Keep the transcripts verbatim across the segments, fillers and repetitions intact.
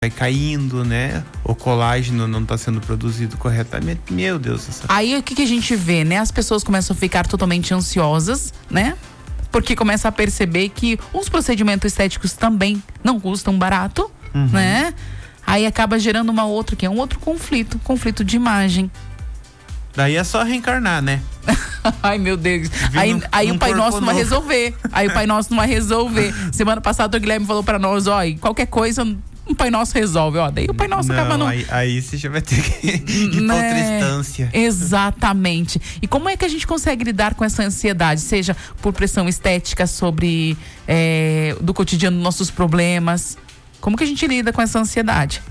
vai caindo, né? O colágeno não está sendo produzido corretamente. Meu Deus do céu. Aí o que, que a gente vê, né? As pessoas começam a ficar totalmente ansiosas, né? Porque começa a perceber que os procedimentos estéticos também não custam barato, uhum. né? Aí acaba gerando uma outra, que é um outro conflito, conflito de imagem. Daí é só reencarnar, né? Ai, meu Deus. Vindo Aí, aí um o Pai Nosso não vai novo. resolver. Aí o Pai Nosso não vai resolver. Semana passada o Guilherme falou pra nós, ó, qualquer coisa o Pai Nosso resolve, ó. Daí o Pai Nosso não, acaba não. Aí, aí você já vai ter que ir pra outra instância. Exatamente. E como é que a gente consegue lidar com essa ansiedade? Seja por pressão estética sobre é, do cotidiano dos nossos problemas. Como que a gente lida com essa ansiedade?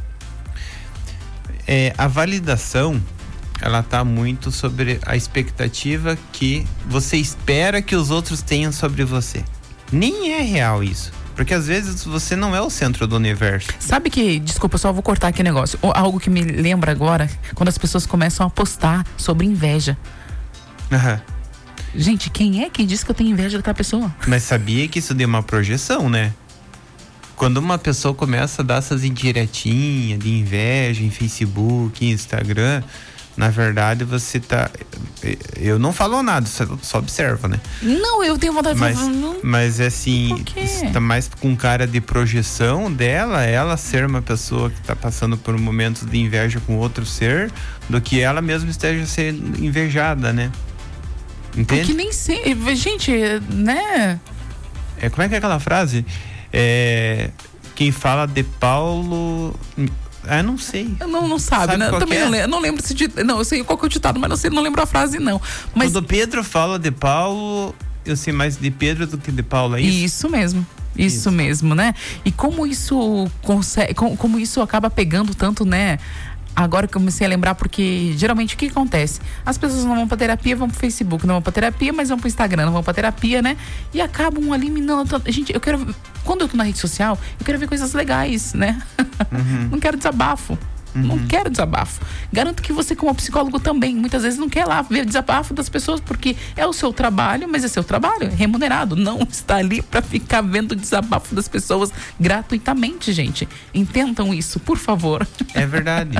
É, a validação, ela tá muito sobre a expectativa que você espera que os outros tenham sobre você. Nem é real isso. Porque às vezes você não é o centro do universo. Sabe que, desculpa, só vou cortar aqui o negócio. Algo que me lembra agora, quando as pessoas começam a postar sobre inveja. Uhum. Gente, quem é que diz que eu tenho inveja daquela pessoa? Mas sabia que isso deu uma projeção, né? Quando uma pessoa começa a dar essas indiretinhas de inveja em Facebook, em Instagram, na verdade você tá... Eu não falo nada, só observa, né? Não, eu tenho vontade mas, de falar... Não... Mas é assim, Por quê? tá mais com cara de projeção dela, ela ser uma pessoa que tá passando por momentos de inveja com outro ser, do que ela mesma esteja sendo invejada, né? Entende? Porque nem sei... Gente, né? É, como é que é aquela frase? É, quem fala de Paulo... Ah, não sei. Não, não sabe, sabe né? Eu também é? não lembro, não lembro se de, não, eu sei qual que é o ditado, mas não sei, não lembro a frase não. Mas quando Pedro fala de Paulo, eu sei mais de Pedro do que de Paulo, é isso? Isso mesmo. Isso, isso mesmo, né? E como isso consegue, como, como isso acaba pegando tanto, né? Agora que eu comecei a lembrar, porque geralmente o que acontece? As pessoas não vão pra terapia, vão pro Facebook, não vão pra terapia, mas vão pro Instagram, não vão pra terapia, né? E acabam eliminando. Gente, eu quero. Quando eu tô na rede social, eu quero ver coisas legais, né? Uhum. Não quero desabafo. Uhum. Não quero desabafo. Garanto que você, como psicólogo, também muitas vezes não quer lá ver desabafo das pessoas, porque é o seu trabalho, mas é seu trabalho, é remunerado. Não está ali para ficar vendo desabafo das pessoas gratuitamente, gente. Entendam isso, por favor. É verdade.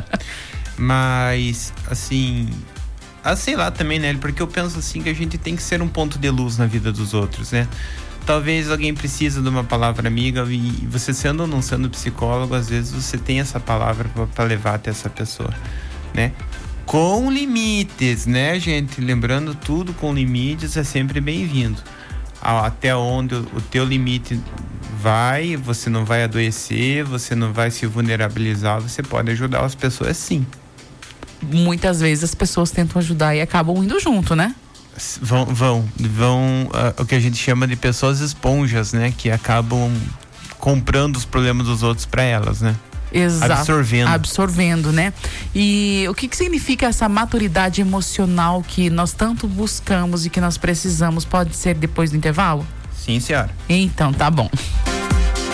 Mas, assim, ah, sei lá também, né? Porque eu penso assim que a gente tem que ser um ponto de luz na vida dos outros, né? Talvez alguém precisa de uma palavra amiga e você sendo ou não sendo psicólogo, às vezes você tem essa palavra para levar até essa pessoa, né? Com limites, né, gente? Lembrando, tudo com limites é sempre bem-vindo. Até onde o teu limite vai, você não vai adoecer, você não vai se vulnerabilizar, você pode ajudar as pessoas sim. Muitas vezes as pessoas tentam ajudar e acabam indo junto, né? Vão, vão, vão uh, o que a gente chama de pessoas esponjas, né? Que acabam comprando os problemas dos outros para elas, né? Exato. Absorvendo. Absorvendo, né? E o que que significa essa maturidade emocional que nós tanto buscamos e que nós precisamos? Pode ser depois do intervalo? Sim, senhora. Então, tá bom.